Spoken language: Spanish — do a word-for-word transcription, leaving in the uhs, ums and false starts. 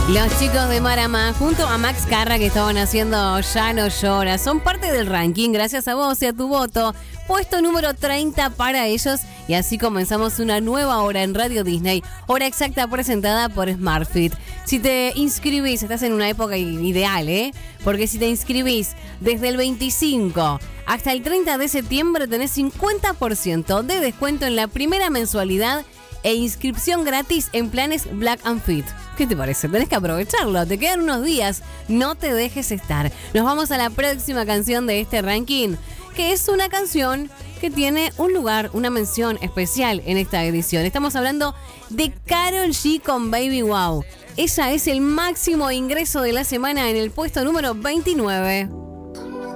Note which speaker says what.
Speaker 1: Los chicos de Marama, junto a Max Carra, que estaban haciendo Ya no llora, son parte del ranking gracias a vos y a tu voto. Puesto número treinta para ellos y así comenzamos una nueva hora en Radio Disney, hora exacta presentada por SmartFit. Si te inscribís, estás en una época ideal, ¿eh? Porque si te inscribís desde el veinticinco hasta el treinta de septiembre tenés cincuenta por ciento de descuento en la primera mensualidad e inscripción gratis en planes Black and Fit. ¿Qué te parece? Tenés que aprovecharlo, te quedan unos días, no te dejes estar. Nos vamos a la próxima canción de este ranking, que es una canción que tiene un lugar, una mención especial en esta edición. Estamos hablando de Karol G con Baby Wow. Ella es el máximo ingreso de la semana en el puesto número veintinueve.